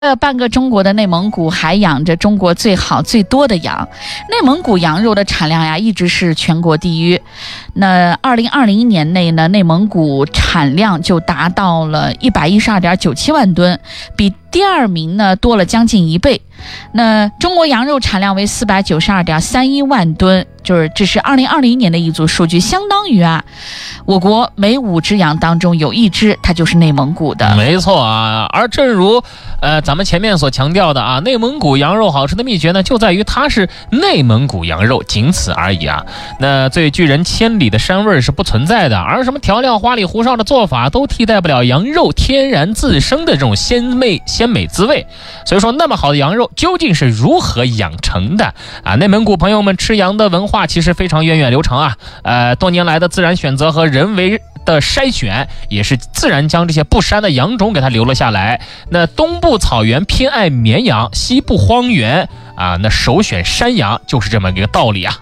半个中国的内蒙古还养着中国最好最多的羊，内蒙古羊肉的产量呀一直是全国第一。那2020年内呢，内蒙古产量就达到了112.97万吨，比第二名呢多了将近1倍。那中国羊肉产量为492.31万吨，这是2020年的一组数据，相当于我国每5只羊当中有1只它就是内蒙古的。 没错啊，而正如咱们前面所强调的内蒙古羊肉好吃的秘诀呢，就在于它是内蒙古羊肉，仅此而已啊。那最拒人千里的膻味是不存在的，而什么调料花里胡哨的做法都替代不了羊肉天然自生的这种鲜美滋味。所以说，那么好的羊肉究竟是如何养成的内蒙古朋友们吃羊的文化其实非常源远流长多年来的自然选择和人为的筛选，也是自然将这些不膻的羊种给它留了下来。那东部草原偏爱绵羊，西部荒原那首选山羊，就是这么一个道理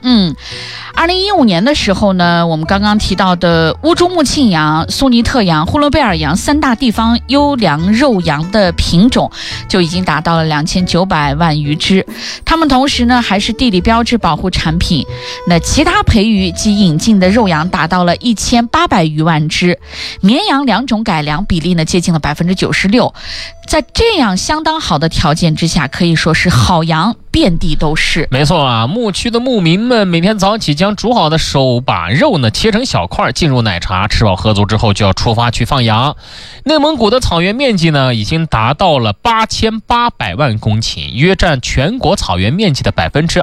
2015年的时候呢，我们刚刚提到的乌珠穆沁羊、苏尼特羊、呼伦贝尔羊3大地方优良肉羊的品种就已经达到了2900万余只，它们同时呢还是地理标志保护产品。那其他培育及引进的肉羊达到了1800余万只，绵羊2种改良比例呢接近了96%。在这样相当好的条件之下，可以说是好羊遍地都是。没错牧区的牧民们每天早起将煮好的手把肉呢切成小块，进入奶茶，吃饱喝足之后就要出发去放羊。内蒙古的草原面积呢已经达到了8800万公顷，约占全国草原面积的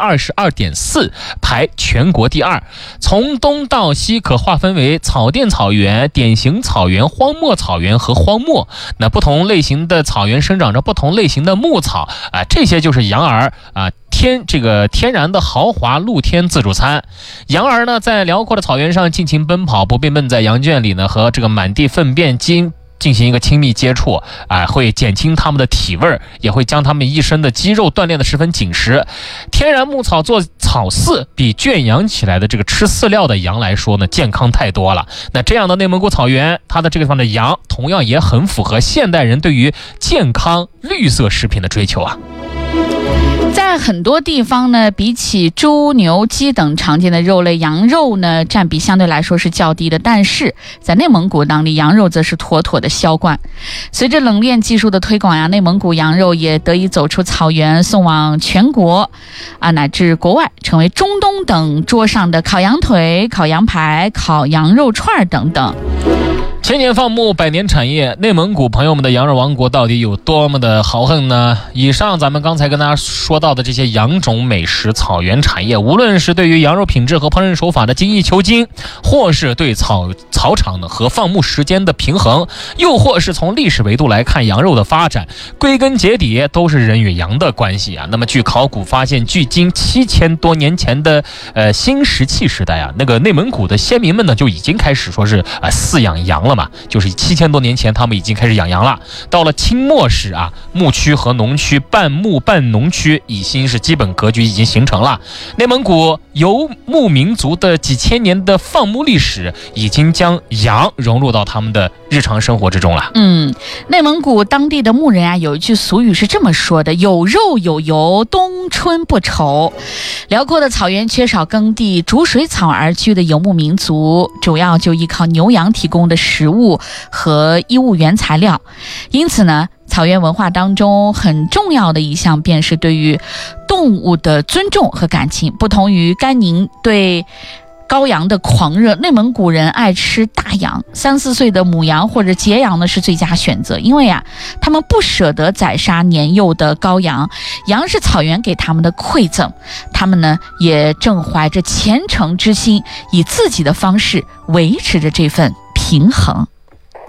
22.4%，排全国第2。从东到西可划分为草甸草原、典型草原、荒漠草原和荒漠。那不同类型的草原生长着不同类型的牧草这些就是羊儿天然的豪华露天自助餐。羊儿呢在辽阔的草原上尽情奔跑，不被闷在羊圈里呢，和这个满地粪便进行一个亲密接触会减轻他们的体味，也会将他们一身的肌肉锻炼的十分紧实。天然牧草做草饲比圈养起来的这个吃饲料的羊来说呢健康太多了。那这样的内蒙古草原，它的这个地方的羊同样也很符合现代人对于健康绿色食品的追求在很多地方呢，比起猪、牛、鸡等常见的肉类，羊肉呢占比相对来说是较低的，但是在内蒙古当地，羊肉则是妥妥的销冠。随着冷链技术的推广内蒙古羊肉也得以走出草原，送往全国乃至国外，成为中东等桌上的烤羊腿、烤羊排、烤羊肉串等等。千年放牧，百年产业，内蒙古朋友们的羊肉王国到底有多么的豪横呢？以上咱们刚才跟大家说到的这些羊种美食、草原产业，无论是对于羊肉品质和烹饪手法的精益求精，或是对草场的和放牧时间的平衡，又或是从历史维度来看羊肉的发展，归根结底都是人与羊的关系那么据考古发现，距今7000多年前的新石器时代那个内蒙古的先民们呢就已经开始说是饲养羊了嘛，就是7000多年前他们已经开始养羊了。到了清末时牧区和农区半牧半农区已经是基本格局已经形成了。内蒙古游牧民族的几千年的放牧历史已经将羊融入到他们的日常生活之中了。内蒙古当地的牧人有一句俗语是这么说的：有肉有油，冬春不愁。辽阔的草原缺少耕地，逐水草而居的游牧民族主要就依靠牛羊提供的食物和衣物原材料。因此呢，草原文化当中很重要的一项便是对于动物的尊重和感情。不同于甘宁对羔羊的狂热，内蒙古人爱吃大羊，3、4岁的母羊或者节羊呢是最佳选择，因为他们不舍得宰杀年幼的羔羊，羊是草原给他们的馈赠，他们呢也正怀着虔诚之心，以自己的方式维持着这份平衡。